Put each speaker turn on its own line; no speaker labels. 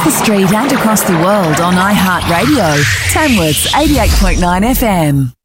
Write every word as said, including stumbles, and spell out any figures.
the street and across the world on iHeartRadio. Tamworth's eighty-eight point nine F M.